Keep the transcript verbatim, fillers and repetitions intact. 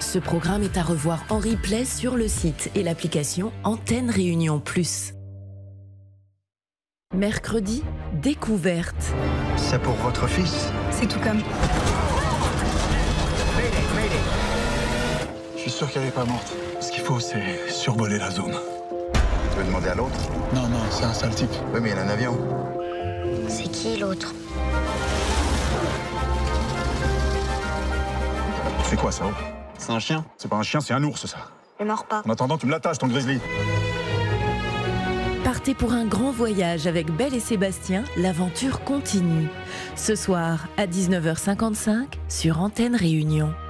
Ce programme est à revoir en replay sur le site et l'application Antenne Réunion Plus. Mercredi, découverte. C'est pour votre fils? C'est tout comme. Je suis sûr qu'elle n'est pas morte. Ce qu'il faut, c'est survoler la zone. Tu veux demander à l'autre? Non, non, c'est un sale type. Oui, mais il y a un avion. C'est qui l'autre? C'est quoi ça? C'est un chien. C'est pas un chien, c'est un ours, ça. Je mords pas. En attendant, tu me l'attaches, ton grizzly. Partez pour un grand voyage avec Belle et Sébastien, l'aventure continue. Ce soir à dix-neuf heures cinquante-cinq sur Antenne Réunion.